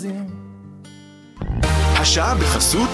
אחוזים. השעה בחסות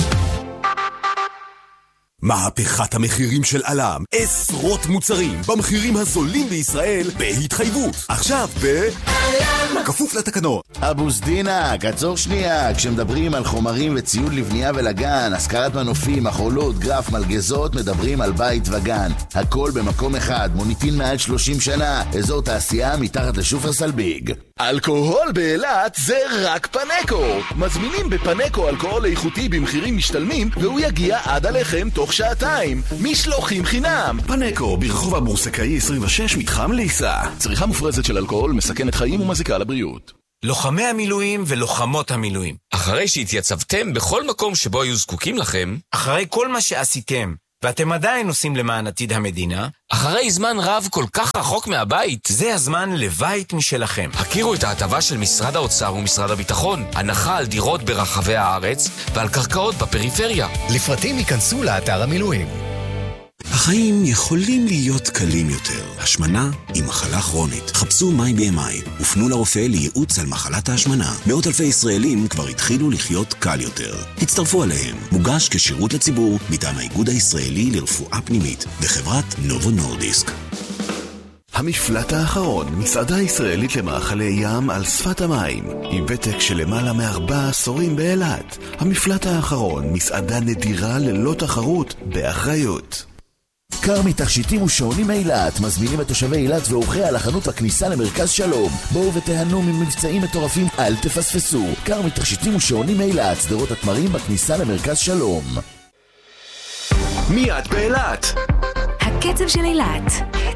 מהפכת המחירים של אלם, עשרות מוצרים במחירים הזולים בישראל בהתחייבות. עכשיו אלם, כפוף לתקנות. אבו סדינה, קצור שנייה. כשמדברים על חומרים וציוד לבנייה ולגן, השכרת מנופים, מחולות, גרף, מלגזות, מדברים על בית וגן. הכל במקום אחד, מוניטין מעל 30 שנה, אזור תעשייה מתחת לשופרסל ביג. אלכוהול באילת זה רק פנקו. מזמינים בפנקו אלכוהול איכותי במחירים משתלמים, והוא יגיע עד עליכם תוך שעתיים. משלוחים חינם. פנקו ברחוב הבורסקאי 26 מתחם ליסה. צריכה מופרזת של אלכוהול מסכנת חיים ומזיקה לבריאות. לוחמי המילואים ולוחמות המילואים, אחרי שהתייצבתם בכל מקום שבו היו זקוקים לכם, אחרי כל מה שעשיתם ואתם עדיין עושים למען עתיד המדינה, אחרי זמן רב כל כך רחוק מהבית, זה הזמן לבית משלכם. הכירו את ההטבה של משרד האוצר ומשרד הביטחון, הנחה על דירות ברחבי הארץ ועל קרקעות בפריפריה. לפרטים ייכנסו לאתר המילואים. החיים יכולים להיות קלים יותר. השמנה היא מחלה כרונית. חפשו MyBMI ופנו לרופא לייעוץ על מחלת ההשמנה. מאות אלפי ישראלים כבר התחילו לחיות קל יותר. הצטרפו עליהם. מוגש כשירות לציבור מטעם האיגוד הישראלי לרפואה פנימית וחברת נובו נורדיסק. המפלט האחרון, מסעדה ישראלית למאכלי ים על שפת המים, עם ותק של למעלה מ4 עשורים באילת. המפלט האחרון, מסעדה נדירה ללא תחרות, באחריות. קרמי תכשיטים ושעונים אילת מזמינים את תושבי אילת ואורחיה לחנות בכניסה למרכז שלום. בואו ותיהנו ממבצעים מטורפים, אל תפספסו. קרמי תכשיטים ושעונים אילת, שדרות התמרים בכניסה למרכז שלום. מיד באילת. הקצב של אילת.